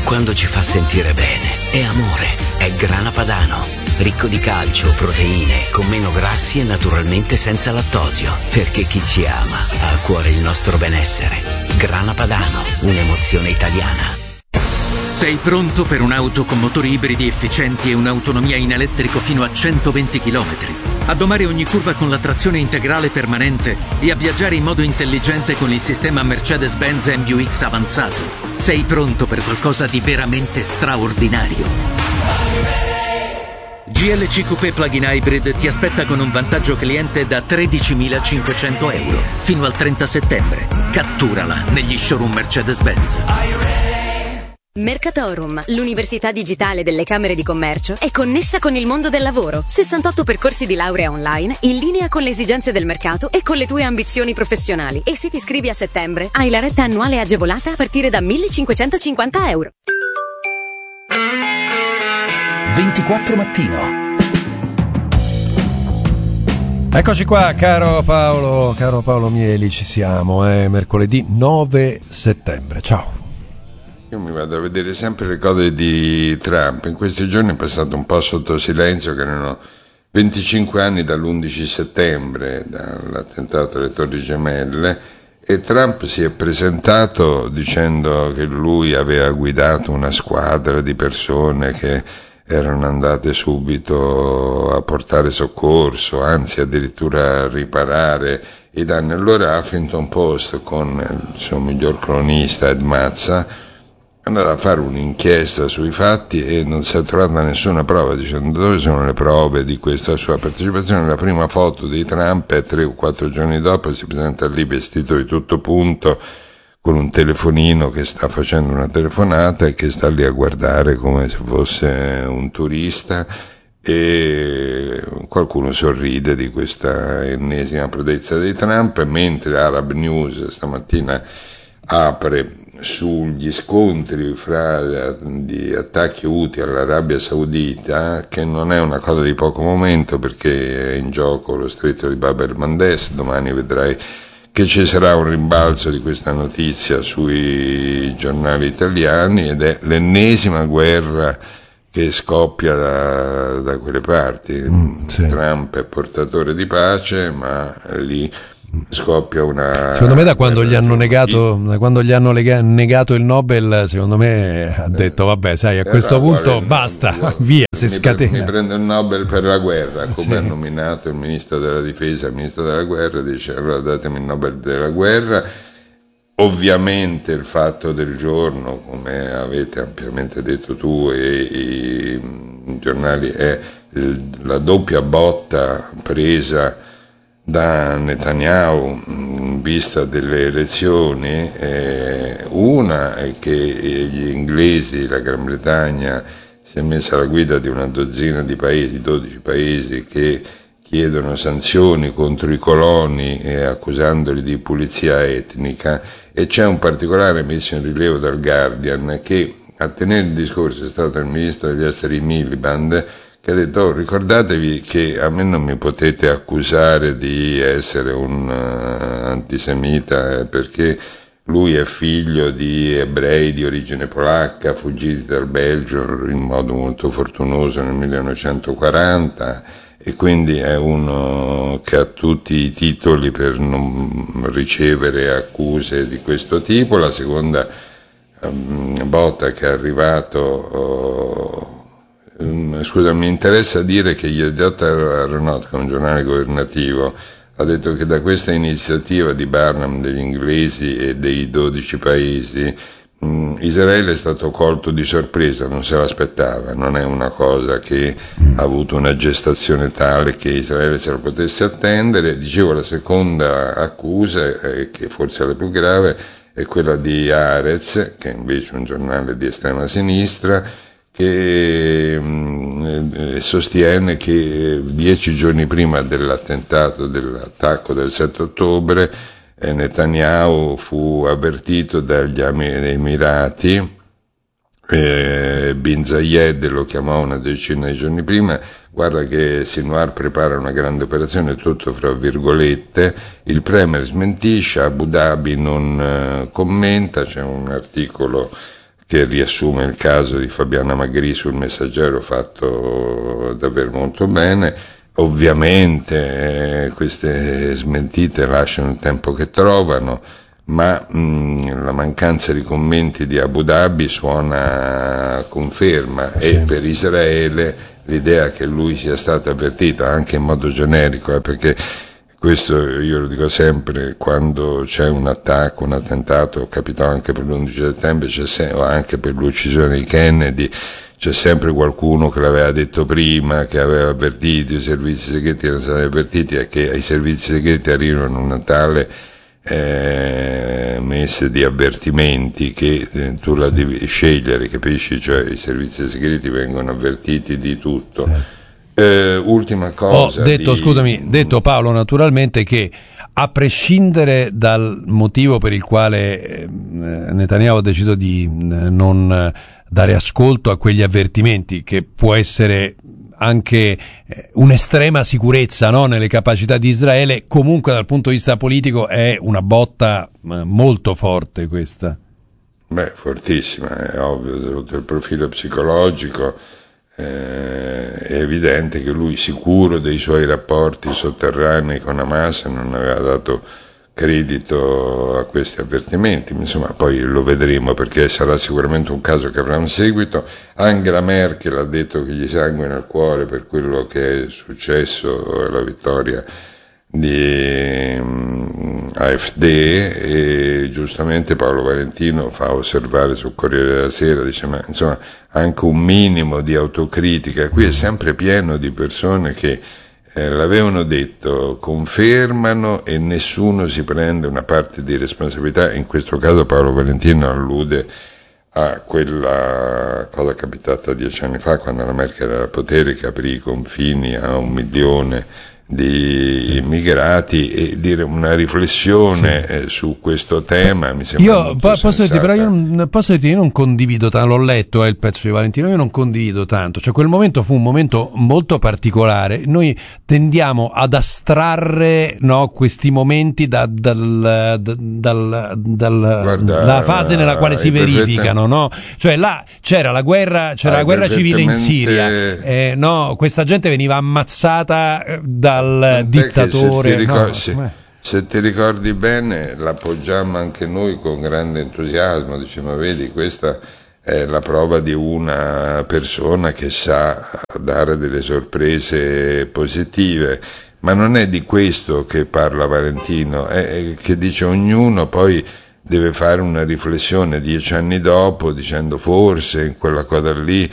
quando ci fa sentire bene. È amore, è Grana Padano. Ricco di calcio, proteine, con meno grassi e naturalmente senza lattosio. Perché chi ci ama ha a cuore il nostro benessere. Grana Padano, un'emozione italiana. Sei pronto per un'auto con motori ibridi efficienti e un'autonomia in elettrico fino a 120 km? A domare ogni curva con la trazione integrale permanente e a viaggiare in modo intelligente con il sistema Mercedes-Benz MBUX avanzato. Sei pronto per qualcosa di veramente straordinario. GLC Coupé Plug-in Hybrid ti aspetta con un vantaggio cliente da 13.500 euro fino al 30 settembre. Catturala negli showroom Mercedes-Benz. Mercatorum, l'università digitale delle Camere di Commercio, è connessa con il mondo del lavoro. 68 percorsi di laurea online, in linea con le esigenze del mercato e con le tue ambizioni professionali. E se ti iscrivi a settembre, hai la retta annuale agevolata a partire da 1.550 euro. 24 mattino. Eccoci qua, caro Paolo Mieli, ci siamo, è mercoledì 9 settembre, ciao. Io mi vado a vedere sempre le cose di Trump. In questi giorni è passato un po' sotto silenzio che erano 25 anni dall'11 settembre, dall'attentato alle Torri Gemelle, e Trump si è presentato dicendo che lui aveva guidato una squadra di persone che erano andate subito a portare soccorso, anzi addirittura a riparare i danni. Allora Huffington Post, con il suo miglior cronista Ed Mazza, è andato a fare un'inchiesta sui fatti e non si è trovata nessuna prova, dicendo: dove sono le prove di questa sua partecipazione? La prima foto di Trump è 3 o 4 giorni dopo, si presenta lì vestito di tutto punto, con un telefonino, che sta facendo una telefonata e che sta lì a guardare come se fosse un turista, e qualcuno sorride di questa ennesima prodezza di Trump, mentre Arab News stamattina apre sugli scontri di attacchi Houthi all'Arabia Saudita, che non è una cosa di poco momento perché è in gioco lo stretto di Bab el-Mandeb. Domani vedrai che ci sarà un rimbalzo di questa notizia sui giornali italiani, ed è l'ennesima guerra che scoppia da quelle parti. Sì. Trump è portatore di pace, ma lì scoppia una... Secondo me da quando gli hanno negato il Nobel, secondo me ha detto vabbè, sai, a questo punto basta, via, si scatena. Mi prende il Nobel per la guerra, come ha nominato il ministro della difesa, il ministro della guerra, dice: allora datemi il Nobel della guerra. Ovviamente il fatto del giorno, come avete ampiamente detto tu e i giornali, è la doppia botta presa da Netanyahu in vista delle elezioni. Una è che gli inglesi, la Gran Bretagna, si è messa alla guida di una dozzina di paesi, 12 paesi, che chiedono sanzioni contro i coloni accusandoli di pulizia etnica, e c'è un particolare messo in rilievo dal Guardian che a tenere il discorso è stato il ministro degli esteri Miliband, che ha detto: ricordatevi che a me non mi potete accusare di essere un antisemita, perché lui è figlio di ebrei di origine polacca fuggiti dal Belgio in modo molto fortunoso nel 1940, e quindi è uno che ha tutti i titoli per non ricevere accuse di questo tipo. La seconda botta che è arrivato... Scusa, mi interessa dire che Yediot Aeronautica, un giornale governativo, ha detto che da questa iniziativa di Barnum, degli inglesi e dei 12 paesi, Israele è stato colto di sorpresa, non se l'aspettava, non è una cosa che ha avuto una gestazione tale che Israele se lo potesse attendere. Dicevo, la seconda accusa, che forse è la più grave, è quella di Haaretz, che è invece un giornale di estrema sinistra, che sostiene che 10 giorni prima dell'attacco del 7 ottobre Netanyahu fu avvertito dagli Emirati, Bin Zayed lo chiamò una decina di giorni prima: guarda che Sinwar prepara una grande operazione, tutto fra virgolette. Il premier smentisce, Abu Dhabi non commenta. C'è un articolo che riassume il caso di Fabiana Magri sul Messaggero, fatto davvero molto bene. Ovviamente queste smentite lasciano il tempo che trovano, ma la mancanza di commenti di Abu Dhabi suona conferma, e per Israele l'idea che lui sia stato avvertito anche in modo generico, perché questo io lo dico sempre, quando c'è un attacco, un attentato, capitò anche per l'11 settembre, o anche per l'uccisione di Kennedy, c'è sempre qualcuno che l'aveva detto prima, che aveva avvertito, i servizi segreti erano stati avvertiti, e che ai servizi segreti arrivano una tale messe di avvertimenti che tu la devi scegliere, capisci? Cioè i servizi segreti vengono avvertiti di tutto. Ultima cosa. Detto Paolo, naturalmente, che a prescindere dal motivo per il quale Netanyahu ha deciso di non dare ascolto a quegli avvertimenti, che può essere anche un'estrema sicurezza, no, nelle capacità di Israele, comunque dal punto di vista politico è una botta molto forte questa. Beh, fortissima, è ovvio, sotto il profilo psicologico è evidente che lui, sicuro dei suoi rapporti sotterranei con Hamas, non aveva dato credito a questi avvertimenti. Insomma, poi lo vedremo, perché sarà sicuramente un caso che avrà un seguito. Angela Merkel ha detto che gli sangue nel cuore per quello che è successo, la vittoria di AfD, e giustamente Paolo Valentino fa osservare sul Corriere della Sera, dice, ma insomma anche un minimo di autocritica, qui è sempre pieno di persone che l'avevano detto, confermano, e nessuno si prende una parte di responsabilità. In questo caso Paolo Valentino allude a quella cosa capitata 10 anni fa, quando la Merkel era al potere, che aprì i confini a 1 milione di immigrati, e dire una riflessione su questo tema mi sembra io non condivido tanto, l'ho letto il pezzo di Valentino, io non condivido tanto, cioè quel momento fu un momento molto particolare, noi tendiamo ad astrarre, no, questi momenti dalla fase nella quale si verificano, no? Cioè là c'era la guerra civile in Siria, no, questa gente veniva ammazzata dal dittatore. Se ti ricordi bene, l'appoggiammo anche noi con grande entusiasmo, diciamo, vedi, questa è la prova di una persona che sa dare delle sorprese positive, ma non è di questo che parla Valentino, è che dice ognuno poi deve fare una riflessione 10 anni dopo, dicendo forse in quella cosa lì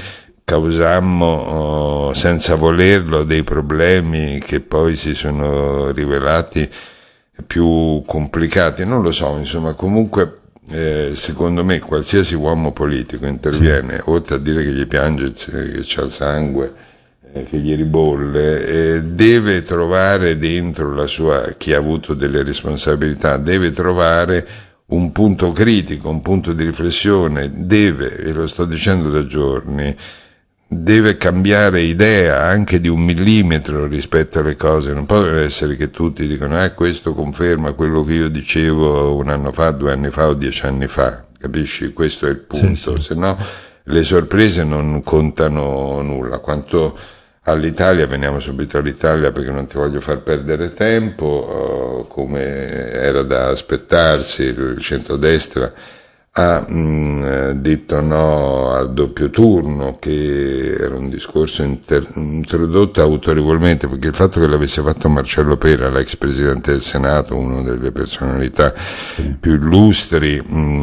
causammo senza volerlo dei problemi che poi si sono rivelati più complicati, non lo so, insomma. Comunque secondo me qualsiasi uomo politico interviene, oltre a dire che gli piange, che c'ha il sangue che gli ribolle, deve trovare dentro la sua, chi ha avuto delle responsabilità, deve trovare un punto critico, un punto di riflessione, deve, e lo sto dicendo da giorni, deve cambiare idea anche di 1 millimetro rispetto alle cose. Non può essere che tutti dicono questo conferma quello che io dicevo 1 anno fa, 2 anni fa o 10 anni fa, capisci? Questo è il punto, se no le sorprese non contano nulla. Quanto all'Italia, veniamo subito all'Italia perché non ti voglio far perdere tempo, come era da aspettarsi, il centrodestra ha detto no al doppio turno, che era un discorso introdotto autorevolmente, perché il fatto che l'avesse fatto Marcello Pera, l'ex presidente del Senato, una delle personalità più illustri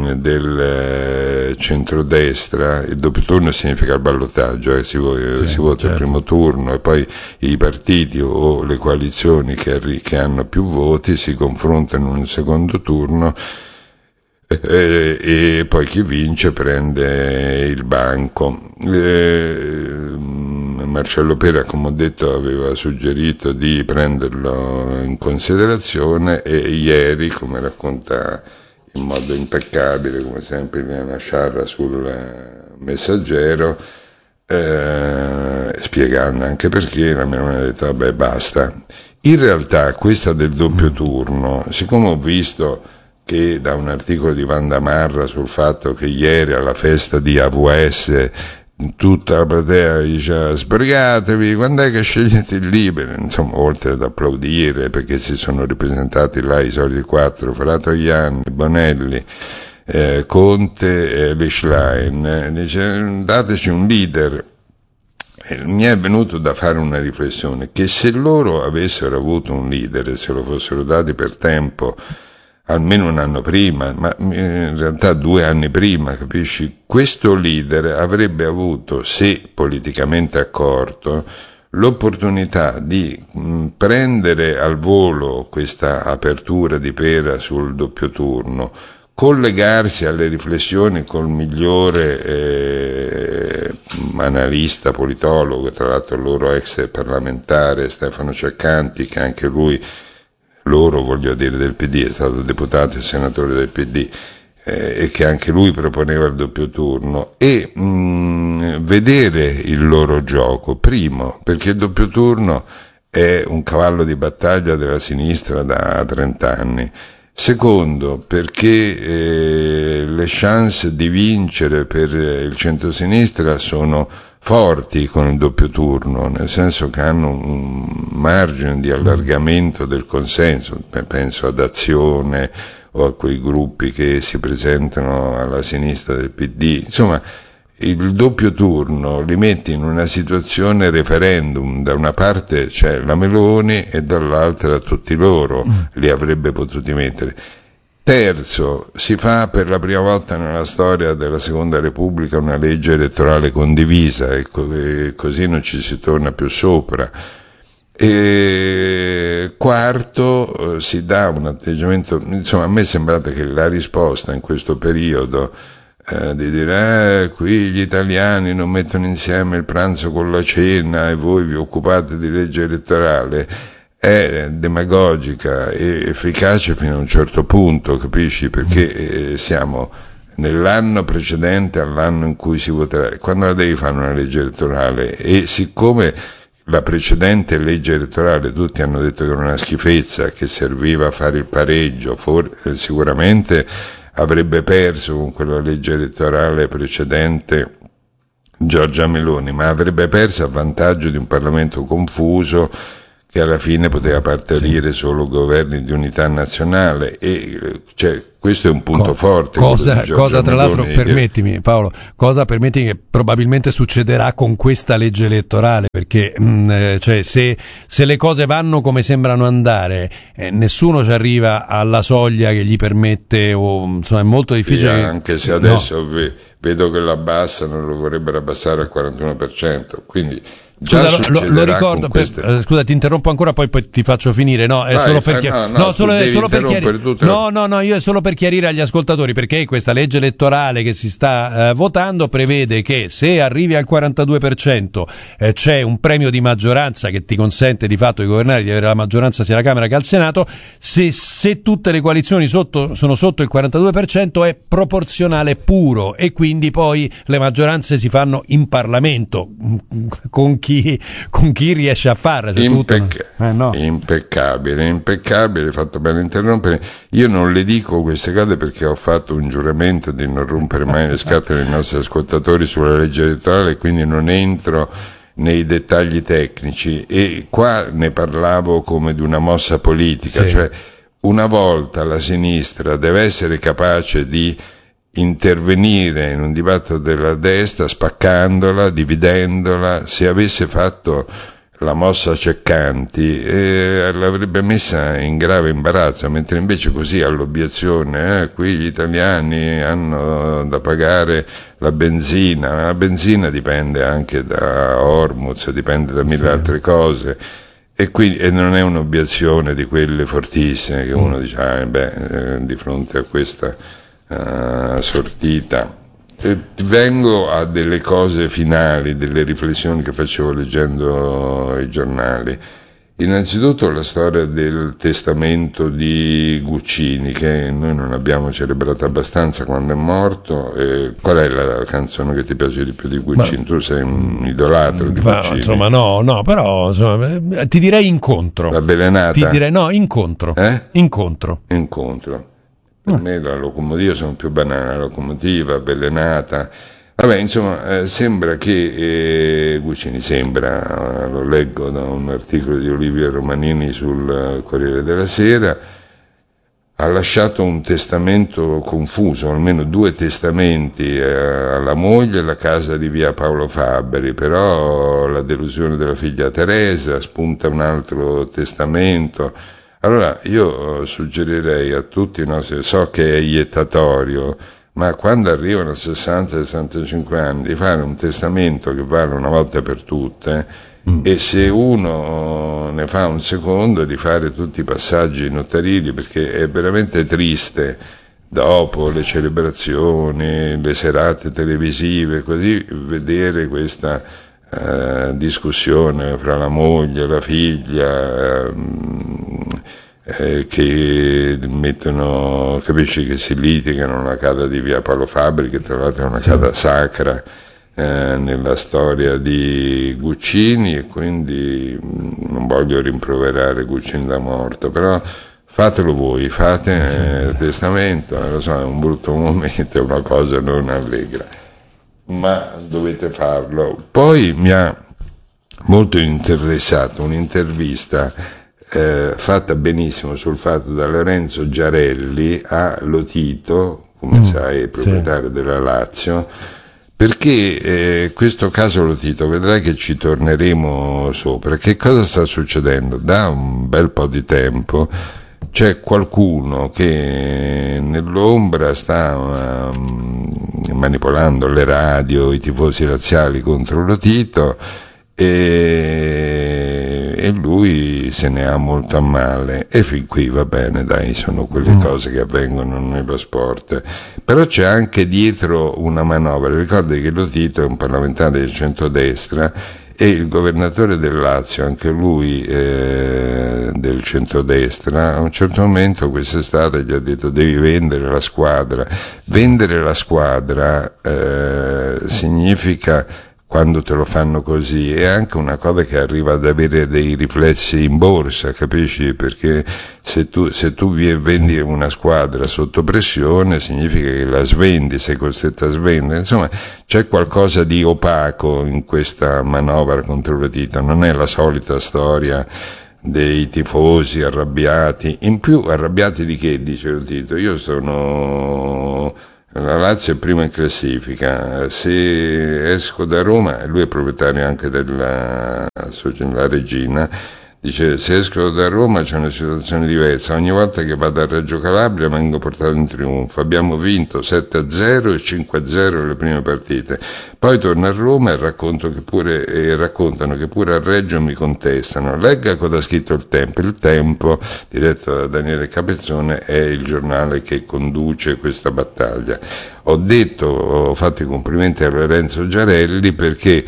del centrodestra, il doppio turno significa il ballottaggio, si vota il primo turno e poi i partiti o le coalizioni che hanno più voti si confrontano in un secondo turno, e poi chi vince prende il banco. Marcello Pera, come ho detto, aveva suggerito di prenderlo in considerazione, e ieri, come racconta in modo impeccabile, come sempre, Liliana Sciarra sul Messaggero, spiegando anche perché, la mia ha detto vabbè basta. In realtà questa del doppio turno, siccome ho visto che da un articolo di Wanda Marra sul fatto che ieri alla festa di AVS tutta la platea diceva sbrigatevi, quando è che scegliete il Libero, insomma, oltre ad applaudire perché si sono ripresentati là i soliti 4, Fratoianni, Bonelli, Conte e Schlein, dice dateci un leader. Mi è venuto da fare una riflessione, che se loro avessero avuto un leader e se lo fossero dati per tempo, almeno un anno prima, ma in realtà 2 anni prima, capisci? Questo leader avrebbe avuto, se politicamente accorto, l'opportunità di prendere al volo questa apertura di Pera sul doppio turno, collegarsi alle riflessioni col migliore analista, politologo, tra l'altro il loro ex parlamentare Stefano Ceccanti, che anche lui, del PD, è stato deputato e senatore del PD, e che anche lui proponeva il doppio turno, e vedere il loro gioco, primo, perché il doppio turno è un cavallo di battaglia della sinistra da 30 anni, secondo, perché le chance di vincere per il centrosinistra sono forti con il doppio turno, nel senso che hanno un margine di allargamento del consenso, penso ad Azione o a quei gruppi che si presentano alla sinistra del PD, insomma il doppio turno li mette in una situazione referendum, da una parte c'è la Meloni e dall'altra tutti loro li avrebbe potuti mettere. Terzo, si fa per la prima volta nella storia della Seconda Repubblica una legge elettorale condivisa e così non ci si torna più sopra. E quarto, si dà un atteggiamento, insomma a me è sembrato che la risposta in questo periodo di dire qui gli italiani non mettono insieme il pranzo con la cena e voi vi occupate di legge elettorale, è demagogica e efficace fino a un certo punto, capisci? Perché siamo nell'anno precedente all'anno in cui si voterà, quando la devi fare una legge elettorale, e siccome la precedente legge elettorale tutti hanno detto che era una schifezza, che serviva a fare il pareggio, sicuramente avrebbe perso con quella legge elettorale precedente Giorgia Meloni, ma avrebbe perso a vantaggio di un Parlamento confuso che alla fine poteva partorire solo governi di unità nazionale, e cioè questo è un punto forte. Cosa tra l'altro, permettimi Paolo, che probabilmente succederà con questa legge elettorale, perché cioè se le cose vanno come sembrano andare, nessuno ci arriva alla soglia che gli permette, o insomma è molto difficile. Sì, anche se adesso vedo che lo abbassano, lo vorrebbero abbassare al 41%, quindi scusa, lo ricordo, scusa ti interrompo ancora, poi ti faccio finire. No, è solo per io è solo per chiarire agli ascoltatori, perché questa legge elettorale che si sta votando prevede che se arrivi al 42% c'è un premio di maggioranza che ti consente di fatto di governare, di avere la maggioranza sia alla Camera che al Senato. Se tutte le coalizioni sono sotto il 42% è proporzionale puro, e quindi poi le maggioranze si fanno in Parlamento con chi riesce a fare. Impeccabile, fatto bene interrompere. Io non le dico queste cose perché ho fatto un giuramento di non rompere mai le scatole ai nostri ascoltatori sulla legge elettorale, quindi non entro nei dettagli tecnici, e qua ne parlavo come di una mossa politica, cioè una volta la sinistra deve essere capace di intervenire in un dibattito della destra spaccandola, dividendola. Se avesse fatto la mossa Ceccanti l'avrebbe messa in grave imbarazzo, mentre invece così all'obiezione qui gli italiani hanno da pagare la benzina dipende anche da Hormuz, dipende da mille altre cose, e non è un'obiezione di quelle fortissime che uno dice di fronte a questa sortita. Vengo a delle cose finali, delle riflessioni che facevo leggendo i giornali. Innanzitutto la storia del testamento di Guccini, che noi non abbiamo celebrato abbastanza quando è morto. Qual è la canzone che ti piace di più di Guccini? Tu sei un idolatro di Guccini. Insomma, no, però insomma, ti direi Incontro. L'avvelenata? Ti direi Incontro. Incontro. Per me la locomotiva, sono più banale, la locomotiva avvelenata. Vabbè, insomma, sembra che Guccini lo leggo da un articolo di Olivia Romanini sul Corriere della Sera, ha lasciato un testamento confuso, almeno 2 testamenti alla moglie e alla casa di via Paolo Fabbri, però la delusione della figlia Teresa, spunta un altro testamento. Allora io suggerirei a tutti, so che è iettatorio, ma quando arrivano a 60-65 anni di fare un testamento che vale una volta per tutte, e se uno ne fa un secondo di fare tutti i passaggi notarili, perché è veramente triste dopo le celebrazioni, le serate televisive, così vedere questa discussione fra la moglie e la figlia, che mettono, capisci, che si litigano nella casa di via Paolo Fabbri, che tra l'altro è una casa sacra nella storia di Guccini, e quindi non voglio rimproverare Guccini da morto, però fatelo voi, fate testamento, lo so, è un brutto momento, è una cosa non allegra, ma dovete farlo. Poi mi ha molto interessato un'intervista fatta benissimo sul fatto da Lorenzo Giarelli a Lotito, come sai, proprietario della Lazio, perché questo caso Lotito, vedrai che ci torneremo sopra. Che cosa sta succedendo? Da un bel po' di tempo c'è qualcuno che nell'ombra sta manipolando le radio, i tifosi razziali contro Lotito, e lui se ne ha molto a male, e fin qui va bene, dai, sono quelle cose che avvengono nello sport. Però c'è anche dietro una manovra. Ricordi che Lotito è un parlamentare del centrodestra, e il governatore del Lazio, anche lui del centrodestra, a un certo momento quest'estate gli ha detto: devi vendere la squadra. Vendere la squadra significa, quando te lo fanno così, è anche una cosa che arriva ad avere dei riflessi in borsa, capisci? Perché se tu vendi una squadra sotto pressione, significa che la svendi, sei costretto a svendere. Insomma, c'è qualcosa di opaco in questa manovra contro Lotito, non è la solita storia dei tifosi arrabbiati. In più, arrabbiati di che, dice Lotito? La Lazio è prima in classifica, se esco da Roma, e lui è proprietario anche della Regina, dice: se esco da Roma c'è una situazione diversa, ogni volta che vado a Reggio Calabria vengo portato in trionfo, abbiamo vinto 7-0 e 5-0 le prime partite, poi torno a Roma e raccontano che pure a Reggio mi contestano. Legga cosa ha scritto il Tempo, diretto da Daniele Capezzone, è il giornale che conduce questa battaglia. Ho fatto i complimenti a Lorenzo Giarelli, perché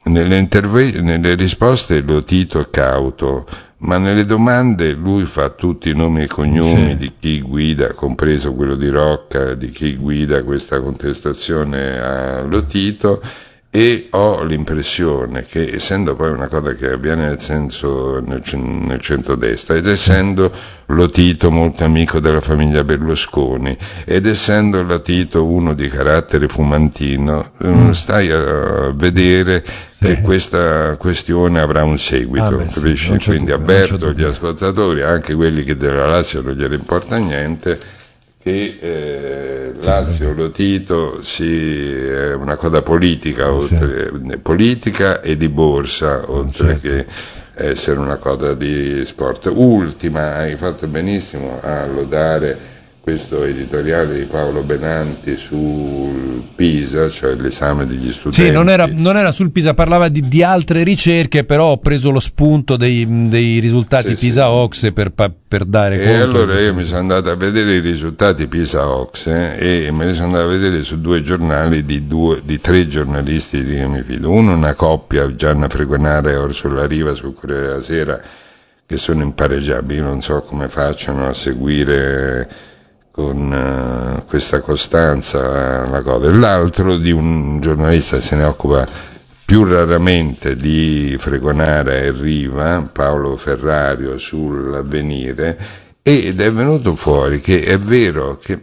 nelle risposte Lotito è cauto, ma nelle domande lui fa tutti i nomi e cognomi di chi guida, compreso quello di Rocca, di chi guida questa contestazione a Lotito, e ho l'impressione che, essendo poi una cosa che avviene nel centrodestra, ed essendo Lotito molto amico della famiglia Berlusconi, ed essendo Lotito uno di carattere fumantino, stai a vedere che questa questione avrà un seguito, capisci? Quindi avverto gli ascoltatori, anche quelli che della Lazio non gliene importa niente, che Lazio Lotito è una cosa politica, politica e di borsa, oltre che essere una cosa di sport. Ultima, hai fatto benissimo a lodare questo editoriale di Paolo Benanti sul PISA, cioè l'esame degli studenti. Sì, non era sul PISA, parlava di altre ricerche, però ho preso lo spunto dei risultati PISA-OCSE per dare conto. E allora io mi sono andato a vedere i risultati PISA-OCSE e me li sono andato a vedere su 2 giornali di 3 giornalisti di cui mi fido. Uno, una coppia, Gianna Fregonara e Orsola Riva, sul Corriere della Sera, che sono impareggiabili. Io non so come facciano a seguire con questa costanza la cosa. E l'altro di un giornalista che se ne occupa più raramente di Fregonara e Riva, Paolo Ferrario, sull'Avvenire, ed è venuto fuori che è vero che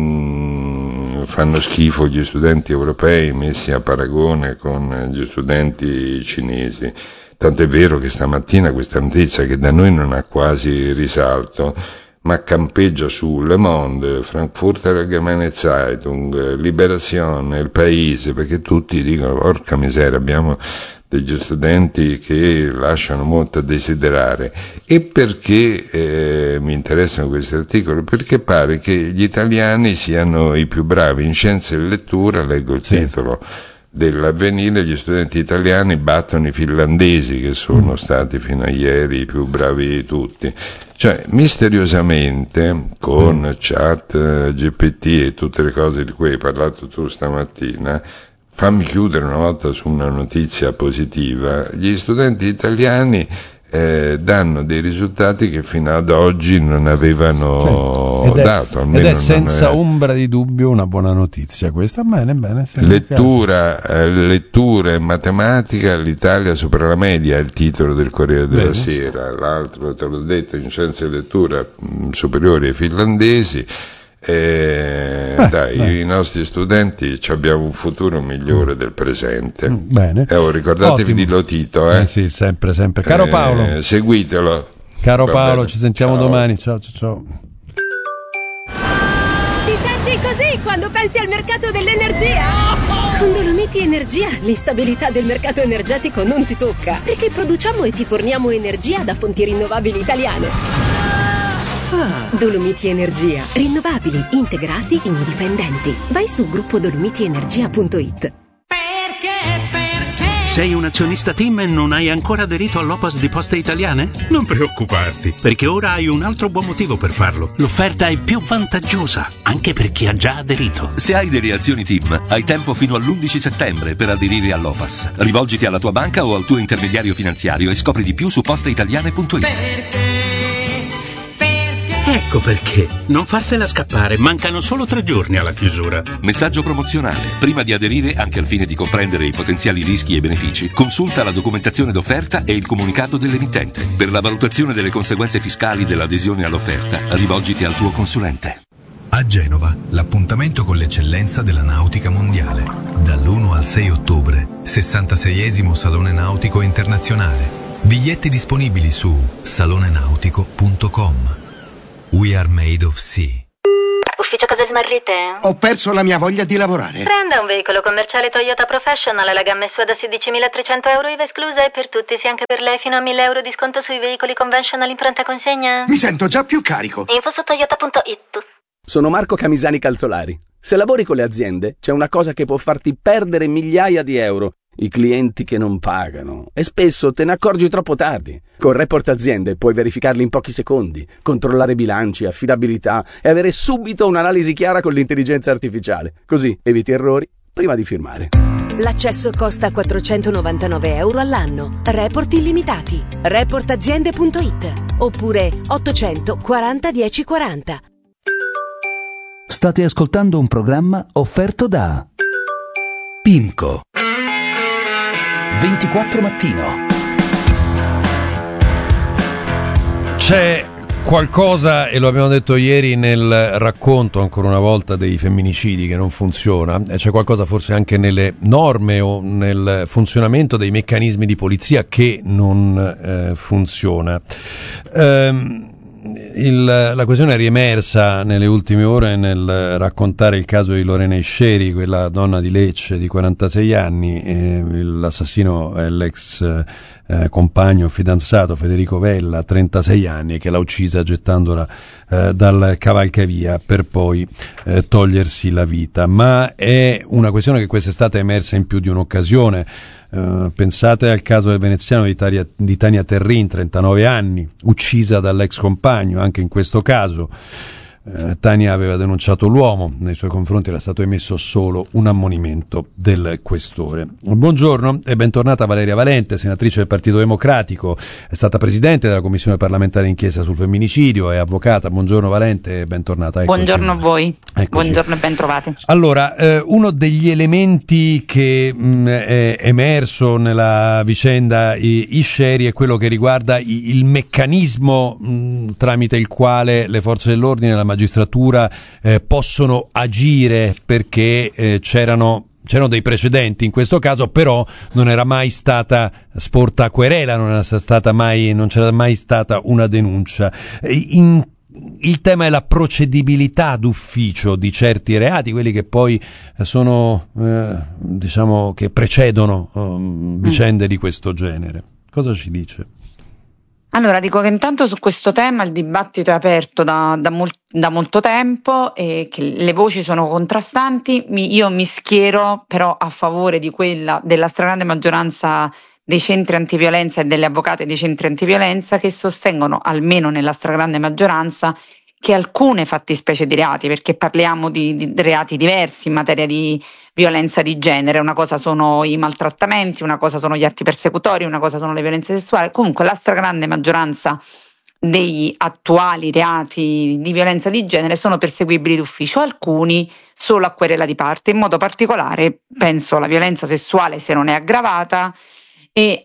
fanno schifo gli studenti europei messi a paragone con gli studenti cinesi. Tanto è vero che stamattina questa notizia, che da noi non ha quasi risalto, ma campeggia su Le Monde, Frankfurter Allgemeine Zeitung, Liberazione, Il Paese, perché tutti dicono porca miseria, abbiamo degli studenti che lasciano molto a desiderare. E perché mi interessano questi articoli? Perché pare che gli italiani siano i più bravi in scienze e lettura, leggo il titolo dell'Avvenire, gli studenti italiani battono i finlandesi, che sono stati fino a ieri i più bravi di tutti. Cioè, misteriosamente, con chat, GPT e tutte le cose di cui hai parlato tu stamattina, fammi chiudere una volta su una notizia positiva, gli studenti italiani danno dei risultati che fino ad oggi non avevano dato. Ed è senza ombra di dubbio una buona notizia questa. Bene. Lettura e matematica, l'Italia sopra la media è il titolo del Corriere della Sera, l'altro te l'ho detto, in scienze e lettura superiori ai finlandesi. I nostri studenti abbiamo un futuro migliore del presente. Bene. Ricordatevi Ottimo. Di Lotito. Sì, sempre. Caro Paolo, seguitelo. Caro Paolo, ci sentiamo domani. Ciao. Ti senti così quando pensi al mercato dell'energia? Con Dolomiti Energia l'instabilità del mercato energetico non ti tocca, perché produciamo e ti forniamo energia da fonti rinnovabili italiane. Dolomiti Energia, rinnovabili, integrati, indipendenti. Vai su gruppodolomitienergia.it. Sei un azionista TIM e non hai ancora aderito all'OPAS di Poste Italiane? Non preoccuparti, perché ora hai un altro buon motivo per farlo. L'offerta è più vantaggiosa, anche per chi ha già aderito. Se hai delle azioni TIM, hai tempo fino all'11 settembre per aderire all'OPAS. Rivolgiti alla tua banca o al tuo intermediario finanziario e scopri di più su posteitaliane.it. Ecco perché. Non fartela scappare, mancano solo 3 giorni alla chiusura. Messaggio promozionale. Prima di aderire, anche al fine di comprendere i potenziali rischi e benefici, consulta la documentazione d'offerta e il comunicato dell'emittente. Per la valutazione delle conseguenze fiscali dell'adesione all'offerta, rivolgiti al tuo consulente. A Genova, l'appuntamento con l'eccellenza della nautica mondiale. Dall'1 al 6 ottobre, 66esimo Salone Nautico Internazionale. Biglietti disponibili su salonenautico.com. We are made of sea. Ufficio cose smarrite? Ho perso la mia voglia di lavorare. Prenda un veicolo commerciale Toyota Professional, la gamma SUV da 16.300 euro IVA esclusa e per tutti, sia anche per lei, fino a 1.000 euro di sconto sui veicoli conventional in pronta consegna. Mi sento già più carico. Info su toyota.it. Sono Marco Camisani Calzolari. Se lavori con le aziende, c'è una cosa che può farti perdere migliaia di euro. I clienti che non pagano. E spesso te ne accorgi troppo tardi. Con Report Aziende puoi verificarli in pochi secondi, controllare bilanci, affidabilità e avere subito un'analisi chiara con l'intelligenza artificiale. Così eviti errori prima di firmare. L'accesso costa 499 euro all'anno. Report illimitati. Reportaziende.it oppure 840 1040. State ascoltando un programma offerto da PIMCO 24 Mattino. C'è qualcosa, e lo abbiamo detto ieri nel racconto ancora una volta dei femminicidi, che non funziona, e c'è qualcosa forse anche nelle norme o nel funzionamento dei meccanismi di polizia che non funziona. La questione è riemersa nelle ultime ore nel raccontare il caso di Lorena Isceri, quella donna di Lecce di 46 anni, l'assassino è l'ex compagno fidanzato Federico Vella, 36 anni, che l'ha uccisa gettandola dal cavalcavia per poi togliersi la vita. Ma è una questione che quest'estate è emersa in più di un'occasione. Pensate al caso del veneziano di Tania Terrin, 39 anni, uccisa dall'ex compagno, anche in questo caso Tania aveva denunciato l'uomo, nei suoi confronti era stato emesso solo un ammonimento del questore. Buongiorno e bentornata Valeria Valente, senatrice del Partito Democratico, è stata presidente della Commissione parlamentare d'inchiesta sul femminicidio, è avvocata. Buongiorno Valente e bentornata. Eccoci. Buongiorno a voi. Eccoci. Buongiorno e bentrovati. Allora, uno degli elementi che è emerso nella vicenda Sherry è quello che riguarda il meccanismo tramite il quale le forze dell'ordine e la magistratura possono agire, perché c'erano dei precedenti in questo caso, però non era mai stata sporta a querela, non c'era mai stata una denuncia. Il tema è la procedibilità d'ufficio di certi reati, quelli che poi sono diciamo che precedono vicende di questo genere. Cosa ci dice? Allora, dico che intanto su questo tema il dibattito è aperto da molto tempo e che le voci sono contrastanti. Io mi schiero però a favore di quella della stragrande maggioranza dei centri antiviolenza e delle avvocate dei centri antiviolenza, che sostengono, almeno nella stragrande maggioranza, che alcune fattispecie di reati, perché parliamo di reati diversi in materia di violenza di genere, una cosa sono i maltrattamenti, una cosa sono gli atti persecutori, una cosa sono le violenze sessuali, comunque la stragrande maggioranza degli attuali reati di violenza di genere sono perseguibili d'ufficio, alcuni solo a querela di parte, in modo particolare penso alla violenza sessuale se non è aggravata e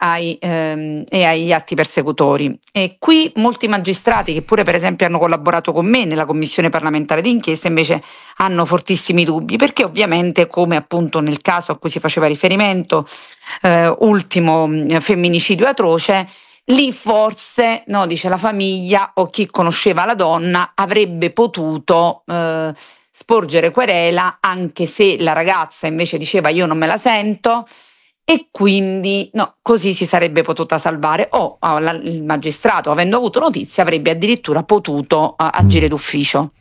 agli atti persecutori. E qui molti magistrati, che pure per esempio hanno collaborato con me nella commissione parlamentare d'inchiesta, invece hanno fortissimi dubbi, perché ovviamente, come appunto nel caso a cui si faceva riferimento, ultimo femminicidio atroce, lì forse, no, dice la famiglia o chi conosceva la donna avrebbe potuto sporgere querela, anche se la ragazza invece diceva io non me la sento, e quindi no, così si sarebbe potuta salvare, o il magistrato, avendo avuto notizia, avrebbe addirittura potuto agire d'ufficio.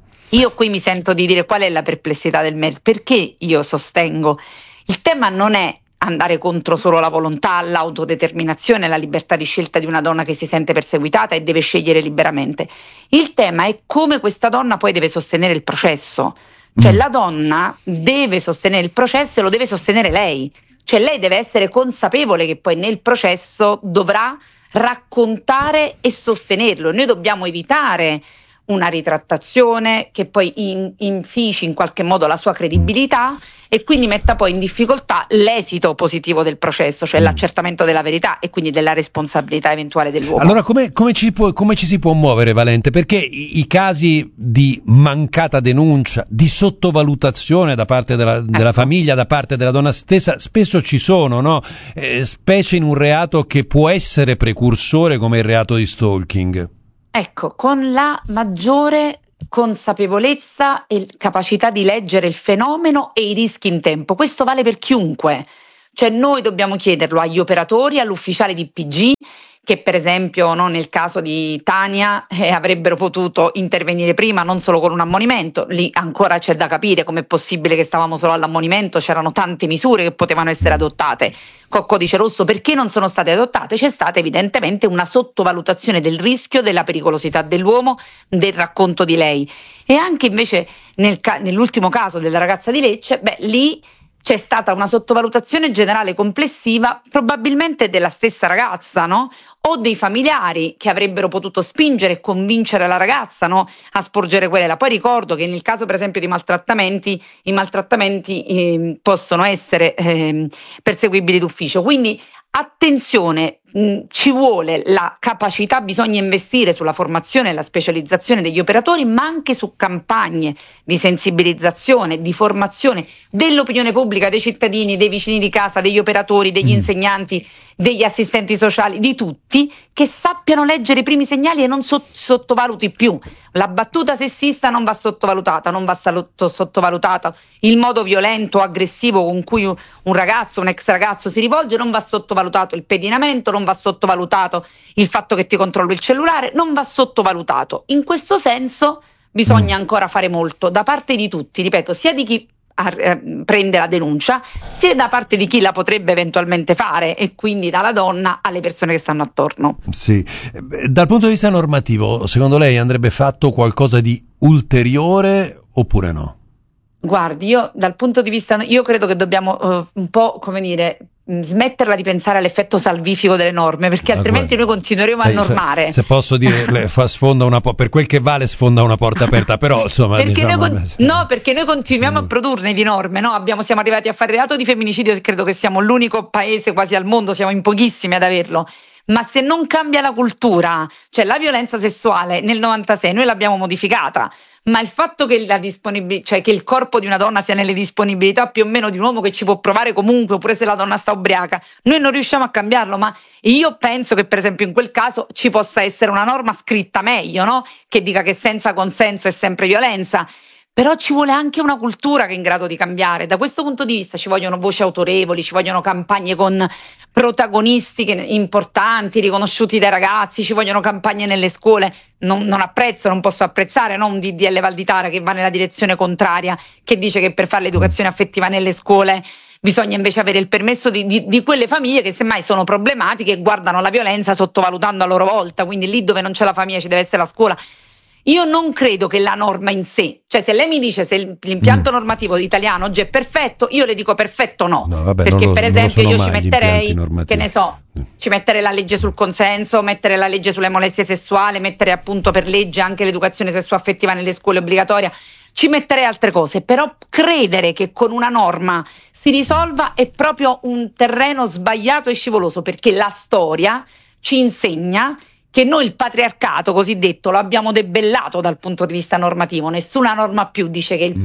Io qui mi sento di dire qual è la perplessità del merito, perché io sostengo il tema non è andare contro solo la volontà, l'autodeterminazione, la libertà di scelta di una donna che si sente perseguitata e deve scegliere liberamente. Il tema è come questa donna poi deve sostenere il processo, cioè la donna deve sostenere il processo e lo deve sostenere lei. Cioè lei deve essere consapevole che poi nel processo dovrà raccontare e sostenerlo. Noi dobbiamo evitare una ritrattazione che poi infici in qualche modo la sua credibilità e quindi metta poi in difficoltà l'esito positivo del processo, cioè l'accertamento della verità e quindi della responsabilità eventuale dell'uomo. Allora come ci si può muovere, Valente? Perché i casi di mancata denuncia, di sottovalutazione da parte della famiglia, da parte della donna stessa, spesso ci sono, no? Specie in un reato che può essere precursore come il reato di stalking. Ecco, con la maggiore consapevolezza e capacità di leggere il fenomeno e i rischi in tempo. Questo vale per chiunque, cioè noi dobbiamo chiederlo agli operatori, all'ufficiale di PG, che per esempio nel caso di Tania avrebbero potuto intervenire prima, non solo con un ammonimento. Lì ancora c'è da capire com'è possibile che stavamo solo all'ammonimento, c'erano tante misure che potevano essere adottate con codice rosso. Perché non sono state adottate? C'è stata evidentemente una sottovalutazione del rischio, della pericolosità dell'uomo, del racconto di lei. E anche invece nell'ultimo caso della ragazza di Lecce, lì c'è stata una sottovalutazione generale complessiva, probabilmente della stessa ragazza, no? O dei familiari che avrebbero potuto spingere e convincere la ragazza, no? A sporgere querela. Poi ricordo che nel caso per esempio di maltrattamenti, i maltrattamenti possono essere perseguibili d'ufficio. Quindi attenzione, ci vuole la capacità, bisogna investire sulla formazione e la specializzazione degli operatori, ma anche su campagne di sensibilizzazione, di formazione dell'opinione pubblica, dei cittadini, dei vicini di casa, degli operatori, degli insegnanti, degli assistenti sociali, di tutti, che sappiano leggere i primi segnali e non sottovaluti più. La battuta sessista non va sottovalutata, non va sottovalutato il modo violento o aggressivo con cui un ragazzo, un ex ragazzo si rivolge, non va sottovalutato il pedinamento, non va sottovalutato il fatto che ti controllo il cellulare, non va sottovalutato. In questo senso bisogna ancora fare molto da parte di tutti, ripeto, sia di chi prende la denuncia, sia da parte di chi la potrebbe eventualmente fare, e quindi dalla donna alle persone che stanno attorno. Sì. Dal punto di vista normativo, secondo lei andrebbe fatto qualcosa di ulteriore oppure no? Guardi, io dal punto di vista, io credo che dobbiamo un po', come dire, smetterla di pensare all'effetto salvifico delle norme, perché altrimenti noi continueremo a normare. Se posso dire, sfonda una per quel che vale, sfonda una porta aperta, però insomma perché perché noi continuiamo a produrne di norme, no? Siamo arrivati a fare reato di femminicidio, e credo che siamo l'unico paese quasi al mondo, siamo in pochissimi ad averlo. Ma se non cambia la cultura, cioè la violenza sessuale nel 96 noi l'abbiamo modificata, ma il fatto che cioè che il corpo di una donna sia nelle disponibilità più o meno di un uomo che ci può provare comunque, pure se la donna sta ubriaca, noi non riusciamo a cambiarlo. Ma io penso che per esempio in quel caso ci possa essere una norma scritta meglio, no? Che dica che senza consenso è sempre violenza. Però ci vuole anche una cultura che è in grado di cambiare. Da questo punto di vista ci vogliono voci autorevoli, ci vogliono campagne con protagonisti importanti, riconosciuti dai ragazzi, ci vogliono campagne nelle scuole. Non posso apprezzare, no? Un DDL Valditara che va nella direzione contraria, che dice che per fare l'educazione affettiva nelle scuole bisogna invece avere il permesso di quelle famiglie che semmai sono problematiche e guardano la violenza sottovalutando a loro volta. Quindi lì dove non c'è la famiglia ci deve essere la scuola. Io non credo che la norma in sé, cioè se lei mi dice se l'impianto normativo italiano oggi è perfetto, io le dico perfetto no, perché per esempio io ci metterei, che ne so, ci metterei la legge sul consenso, mettere la legge sulle molestie sessuali, mettere appunto per legge anche l'educazione sessuaffettiva nelle scuole obbligatoria, ci metterei altre cose, però credere che con una norma si risolva è proprio un terreno sbagliato e scivoloso, perché la storia ci insegna che noi il patriarcato cosiddetto lo abbiamo debellato dal punto di vista normativo. Nessuna norma più dice che il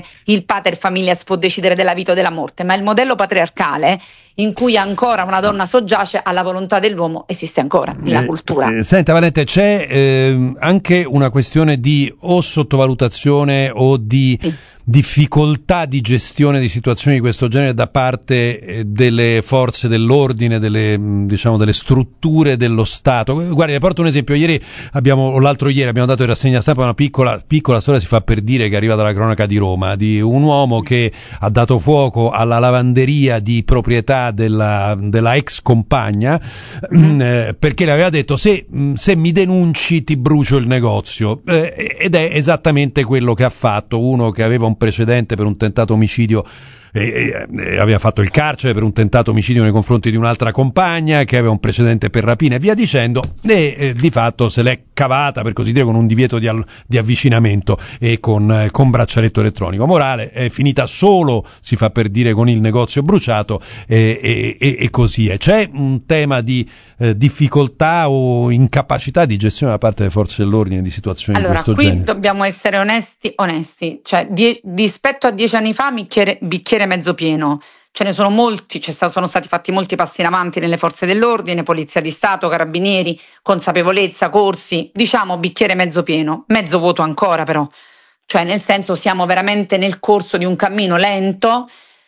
pater familias può decidere della vita o della morte, ma il modello patriarcale in cui ancora una donna soggiace alla volontà dell'uomo esiste ancora nella cultura. Senta Valente, c'è anche una questione di o sottovalutazione o di difficoltà di gestione di situazioni di questo genere da parte delle forze dell'ordine, delle strutture dello Stato. Guardi, le porto un esempio. L'altro ieri abbiamo dato in rassegna stampa una piccola storia, si fa per dire, che arriva dalla cronaca di Roma, di un uomo che ha dato fuoco alla lavanderia di proprietà della ex compagna perché le aveva detto se mi denunci ti brucio il negozio, ed è esattamente quello che ha fatto uno che aveva un precedente per un tentato omicidio, aveva fatto il carcere per un tentato omicidio nei confronti di un'altra compagna, che aveva un precedente per rapina e via dicendo, e di fatto se l'è cavata, per così dire, con un divieto di avvicinamento e con braccialetto elettronico. Morale, è finita solo, si fa per dire, con il negozio bruciato, e così è. C'è un tema di difficoltà o incapacità di gestione da parte delle forze dell'ordine di situazioni di questo genere? Allora, qui dobbiamo essere onesti, cioè rispetto a 10 anni fa bicchiere mezzo pieno. Ce ne sono molti, sono stati fatti molti passi in avanti nelle forze dell'ordine, Polizia di Stato, Carabinieri, consapevolezza, corsi, diciamo bicchiere mezzo pieno, mezzo vuoto ancora però, cioè nel senso siamo veramente nel corso di un cammino lento.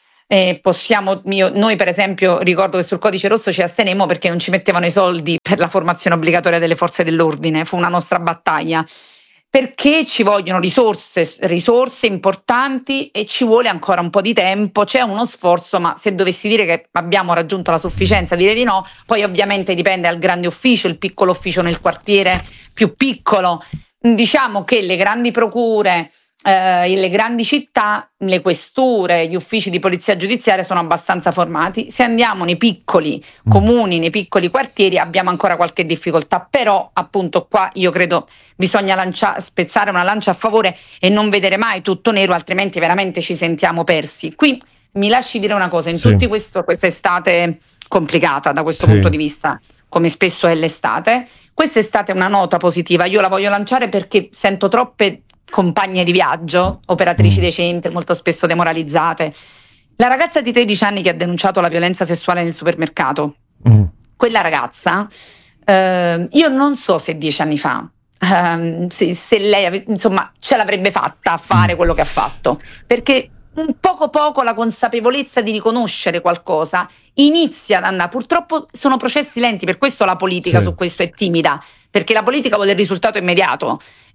Noi per esempio ricordo che sul codice rosso ci astenemmo perché non ci mettevano i soldi per la formazione obbligatoria delle forze dell'ordine, fu una nostra battaglia. Perché ci vogliono risorse importanti e ci vuole ancora un po' di tempo, c'è uno sforzo, ma se dovessi dire che abbiamo raggiunto la sufficienza direi di no. Poi ovviamente dipende dal grande ufficio, il piccolo ufficio nel quartiere più piccolo. Diciamo che le grandi procure, le grandi città, le questure, gli uffici di polizia giudiziaria sono abbastanza formati. Se andiamo nei piccoli comuni, nei piccoli quartieri, abbiamo ancora qualche difficoltà, però appunto qua io credo bisogna spezzare una lancia a favore e non vedere mai tutto nero, altrimenti veramente ci sentiamo persi. Qui mi lasci dire una cosa, in tutti questa estate complicata da questo punto di vista, come spesso è l'estate, quest'estate è una nota positiva, io la voglio lanciare perché sento troppe compagne di viaggio, operatrici dei centri, molto spesso demoralizzate. La ragazza di 13 anni che ha denunciato la violenza sessuale nel supermercato, quella ragazza, io non so se 10 anni fa, se lei insomma ce l'avrebbe fatta a fare quello che ha fatto, perché un poco la consapevolezza di riconoscere qualcosa inizia ad andare. Purtroppo sono processi lenti, per questo la politica su questo è timida, perché la politica vuole il risultato immediato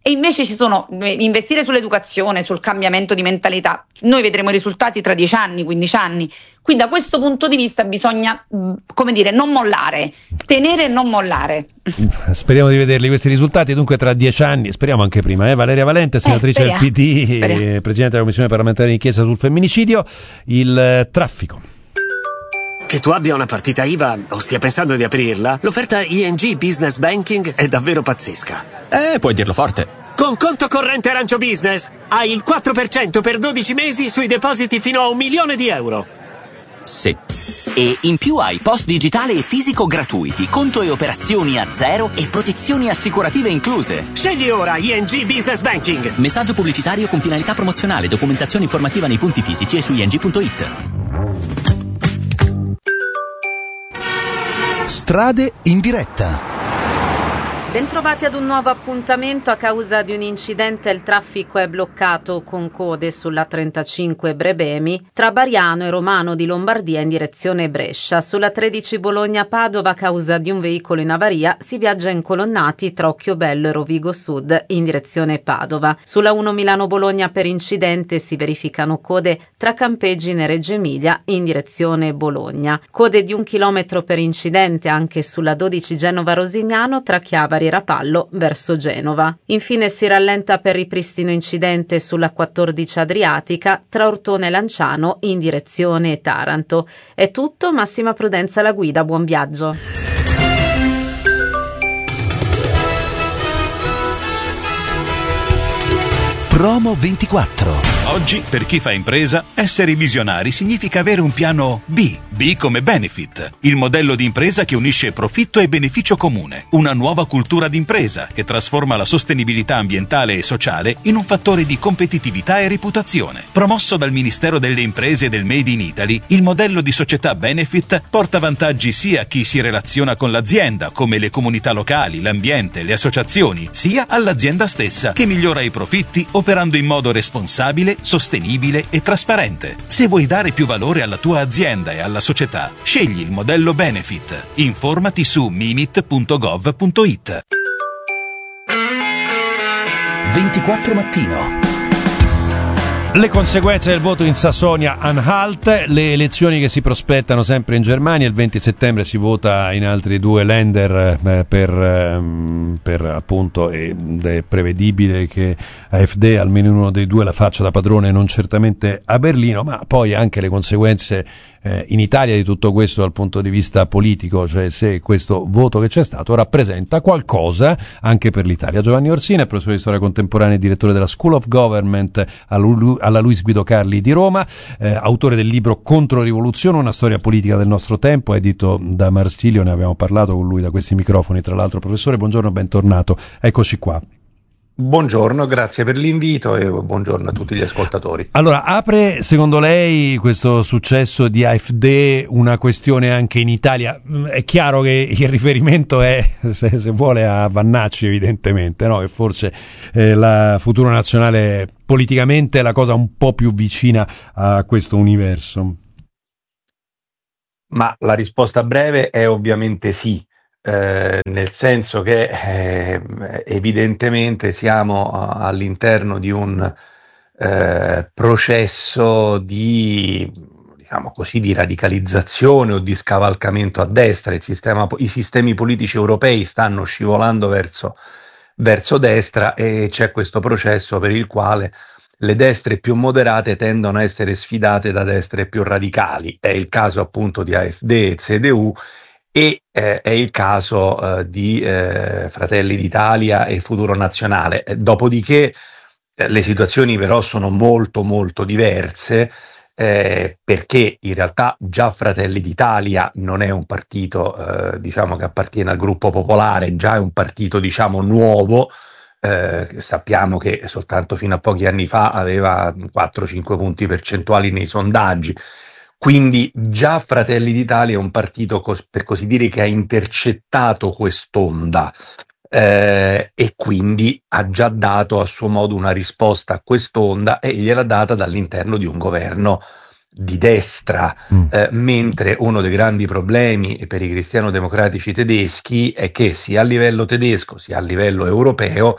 E invece ci sono investire sull'educazione, sul cambiamento di mentalità. Noi vedremo i risultati tra 10 anni, 15 anni. Quindi da questo punto di vista bisogna, come dire, non mollare, tenere e non mollare. Speriamo di vederli questi risultati, dunque tra 10 anni, speriamo anche prima. Valeria Valente, senatrice del PD, presidente della Commissione parlamentare d'inchiesta sul femminicidio. Il traffico. Che tu abbia una partita IVA o stia pensando di aprirla, l'offerta ING Business Banking è davvero pazzesca. Puoi dirlo forte. Con conto corrente Arancio Business hai il 4% per 12 mesi sui depositi fino a €1.000.000. Sì. E in più hai post digitale e fisico gratuiti, conto e operazioni a zero e protezioni assicurative incluse. Scegli ora ING Business Banking. Messaggio pubblicitario con finalità promozionale, documentazione informativa nei punti fisici e su ing.it. Strade in diretta. Bentrovati ad un nuovo appuntamento. A causa di un incidente il traffico è bloccato con code sulla 35 Brebemi tra Bariano e Romano di Lombardia in direzione Brescia. Sulla 13 Bologna-Padova a causa di un veicolo in avaria si viaggia incolonnati tra Occhiobello e Rovigo Sud in direzione Padova. Sulla 1 Milano-Bologna per incidente si verificano code tra Campegine e Reggio Emilia in direzione Bologna. Code di 1 chilometro per incidente anche sulla 12 Genova-Rosignano tra Chiavari e Rapallo verso Genova. Infine si rallenta per ripristino incidente sulla 14 Adriatica tra Ortone e Lanciano in direzione Taranto. È tutto, massima prudenza alla guida, buon viaggio. Promo 24. Oggi, per chi fa impresa, essere visionari significa avere un piano B. B come Benefit, il modello di impresa che unisce profitto e beneficio comune. Una nuova cultura d'impresa che trasforma la sostenibilità ambientale e sociale in un fattore di competitività e reputazione. Promosso dal Ministero delle Imprese e del Made in Italy, il modello di società Benefit porta vantaggi sia a chi si relaziona con l'azienda, come le comunità locali, l'ambiente, le associazioni, sia all'azienda stessa, che migliora i profitti operando in modo responsabile, sostenibile e trasparente. Se vuoi dare più valore alla tua azienda e alla società, scegli il modello Benefit. Informati su mimit.gov.it. 24 mattino. Le conseguenze del voto in Sassonia-Anhalt, le elezioni che si prospettano sempre in Germania. Il 20 settembre si vota in altri 2 Länder per appunto, ed è prevedibile che AfD almeno uno dei 2 la faccia da padrone, non certamente a Berlino, ma poi anche le conseguenze in Italia di tutto questo dal punto di vista politico, cioè se questo voto che c'è stato rappresenta qualcosa anche per l'Italia. Giovanni Orsina è professore di storia contemporanea e direttore della School of Government alla Luis Guido Carli di Roma, autore del libro Controrivoluzione, una storia politica del nostro tempo, edito da Marsilio. Ne abbiamo parlato con lui da questi microfoni, tra l'altro. Professore, buongiorno, bentornato, eccoci qua. Buongiorno, grazie per l'invito e buongiorno a tutti gli ascoltatori. Allora, apre secondo lei questo successo di AfD una questione anche in Italia? È chiaro che il riferimento è, se vuole, a Vannacci evidentemente, no? Che forse la Futuro Nazionale politicamente è la cosa un po' più vicina a questo universo. Ma la risposta breve è ovviamente sì. Nel senso che evidentemente siamo all'interno di un processo di, diciamo così, di radicalizzazione o di scavalcamento a destra. I sistemi politici europei stanno scivolando verso destra e c'è questo processo per il quale le destre più moderate tendono a essere sfidate da destre più radicali. È il caso appunto di AfD e CDU. E è il caso di Fratelli d'Italia e Futuro Nazionale. Dopodiché le situazioni però sono molto molto diverse, perché in realtà già Fratelli d'Italia non è un partito diciamo che appartiene al gruppo popolare, già è un partito diciamo nuovo. Sappiamo che soltanto fino a pochi anni fa aveva 4-5 punti percentuali nei sondaggi. Quindi già Fratelli d'Italia è un partito, per così dire, che ha intercettato quest'onda e quindi ha già dato a suo modo una risposta a quest'onda e gliel'ha data dall'interno di un governo di destra, mentre uno dei grandi problemi per i cristiano-democratici tedeschi è che sia a livello tedesco sia a livello europeo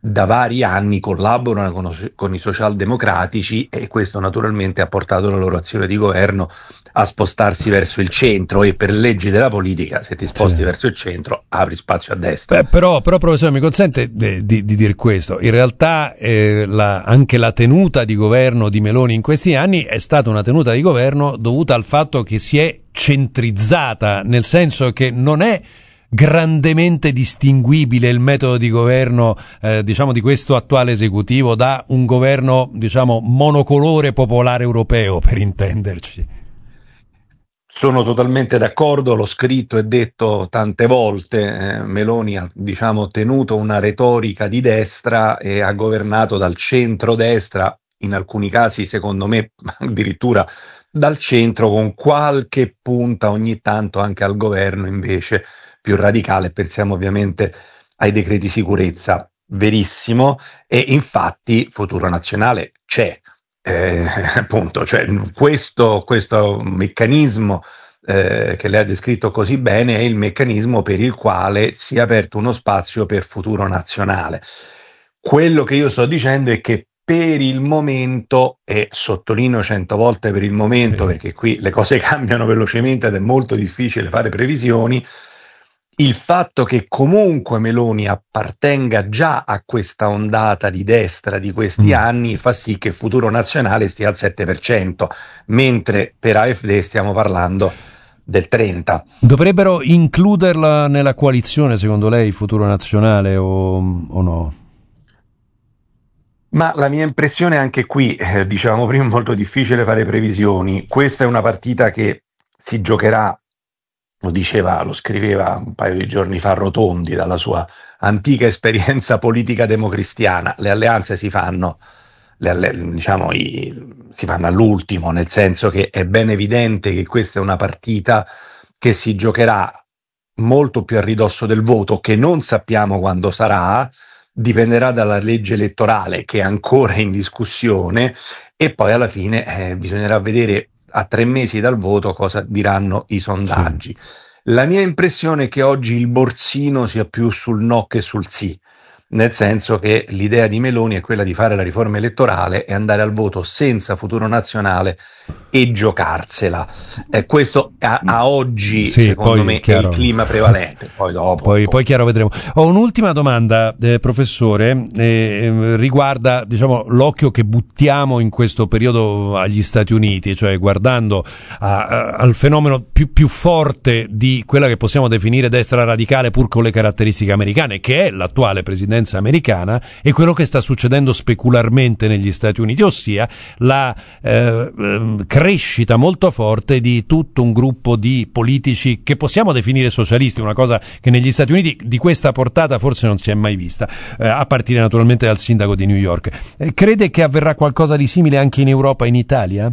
da vari anni collaborano con i socialdemocratici, e questo naturalmente ha portato la loro azione di governo a spostarsi verso il centro, e per leggi della politica, se ti sposti verso il centro apri spazio a destra. Però professore, mi consente di dire questo: in realtà anche la tenuta di governo di Meloni in questi anni è stata una tenuta di governo dovuta al fatto che si è centrizzata, nel senso che non è grandemente distinguibile il metodo di governo diciamo di questo attuale esecutivo da un governo, diciamo, monocolore popolare europeo, per intenderci. Sono totalmente d'accordo, l'ho scritto e detto tante volte. Meloni ha, diciamo, tenuto una retorica di destra e ha governato dal centro-destra, in alcuni casi secondo me addirittura dal centro, con qualche punta ogni tanto anche al governo invece più radicale. Pensiamo ovviamente ai decreti sicurezza, verissimo, e infatti Futuro Nazionale c'è, appunto, cioè questo meccanismo che lei ha descritto così bene è il meccanismo per il quale si è aperto uno spazio per Futuro Nazionale. Quello che io sto dicendo è che per il momento, e sottolineo 100 volte per il momento, perché qui le cose cambiano velocemente ed è molto difficile fare previsioni, il fatto che comunque Meloni appartenga già a questa ondata di destra di questi anni fa sì che Futuro Nazionale stia al 7%, mentre per AfD stiamo parlando del 30%. Dovrebbero includerla nella coalizione, secondo lei, Futuro Nazionale o no? Ma la mia impressione anche qui, dicevamo prima, è molto difficile fare previsioni. Questa è una partita che si giocherà, lo scriveva un paio di giorni fa Rotondi, dalla sua antica esperienza politica democristiana. Le alleanze si fanno, si fanno all'ultimo, nel senso che è ben evidente che questa è una partita che si giocherà molto più a ridosso del voto, che non sappiamo quando sarà, dipenderà dalla legge elettorale che è ancora in discussione, e poi alla fine bisognerà vedere a 3 mesi dal voto cosa diranno i sondaggi. La mia impressione è che oggi il borsino sia più sul no che sul sì, nel senso che l'idea di Meloni è quella di fare la riforma elettorale e andare al voto senza Futuro Nazionale e giocarsela. Questo a oggi, secondo me, è il clima prevalente. Poi chiaro, vedremo. Ho un'ultima domanda, professore, riguarda, diciamo, l'occhio che buttiamo in questo periodo agli Stati Uniti, cioè guardando al fenomeno più forte di quella che possiamo definire destra radicale, pur con le caratteristiche americane, che è l'attuale presidenza americana, e quello che sta succedendo specularmente negli Stati Uniti, ossia la crescita molto forte di tutto un gruppo di politici che possiamo definire socialisti, una cosa che negli Stati Uniti di questa portata forse non si è mai vista, a partire naturalmente dal sindaco di New York. Crede che avverrà qualcosa di simile anche in Europa e in Italia?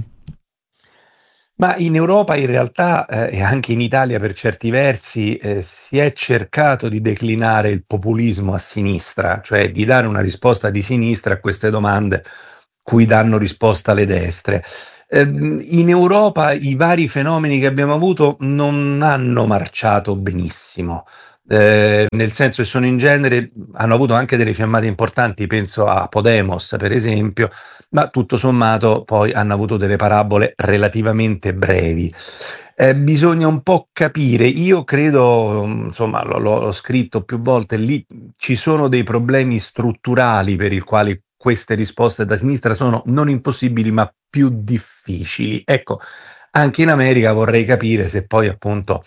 Ma in Europa in realtà e anche in Italia per certi versi si è cercato di declinare il populismo a sinistra, cioè di dare una risposta di sinistra a queste domande cui danno risposta le destre. In Europa i vari fenomeni che abbiamo avuto non hanno marciato benissimo. Nel senso che in genere hanno avuto anche delle fiammate importanti, penso a Podemos per esempio, ma tutto sommato poi hanno avuto delle parabole relativamente brevi. Bisogna un po' capire, io credo, insomma l'ho scritto più volte, lì ci sono dei problemi strutturali per i quali queste risposte da sinistra sono non impossibili ma più difficili. Ecco, anche in America vorrei capire se poi appunto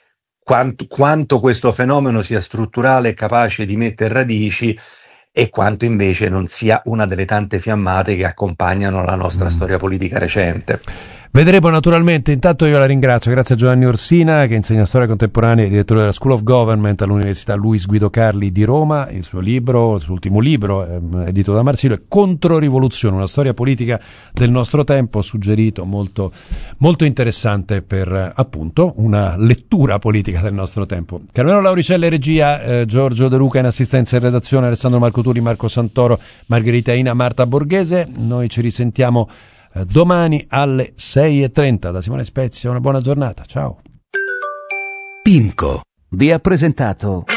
quanto questo fenomeno sia strutturale e capace di mettere radici, e quanto invece non sia una delle tante fiammate che accompagnano la nostra storia politica recente. Vedremo naturalmente. Intanto io la ringrazio, grazie a Giovanni Orsina, che insegna storia contemporanea e direttore della School of Government all'Università Luis Guido Carli di Roma. Il suo ultimo libro, edito da Marsilio, è Controrivoluzione, una storia politica del nostro tempo, suggerito, molto, molto interessante per appunto una lettura politica del nostro tempo. Carmelo Lauricella in regia, Giorgio De Luca in assistenza e redazione, Alessandro Marcoturi, Marco Santoro, Margherita Ina, Marta Borghese. Noi ci risentiamo domani alle 6:30 da Simone Spezia. Una buona giornata, ciao. PIMCO vi ha presentato